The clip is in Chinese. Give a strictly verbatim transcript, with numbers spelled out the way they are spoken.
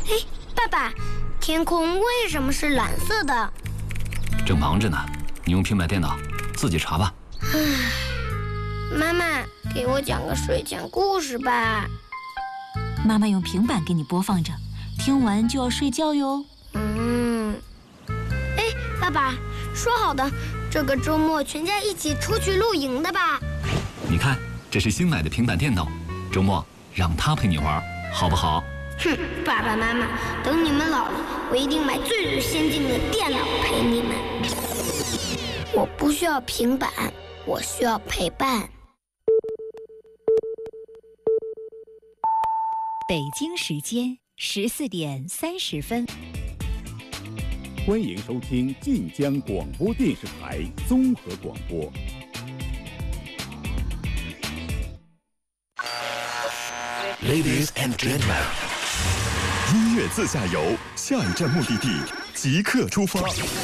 哎，爸爸，天空为什么是蓝色的？ 正忙着呢，你用平板电脑自己查吧。 妈妈，给我讲个睡前故事吧。 妈妈用平板给你播放着，听完就要睡觉哟。 嗯。哎，爸爸，说好的这个周末全家一起出去露营的吧？ 你看，这是新买的平板电脑，周末让他陪你玩，好不好？ 哼，爸爸妈妈，等你们老了，我一定买最最先进的电脑陪你们。我不需要平板，我需要陪伴。 北京时间十四点三十分。 欢迎收听晋江广播电视台综合广播。 Ladies and gentlemen， 音乐自驾游，下一站目的地即刻出发。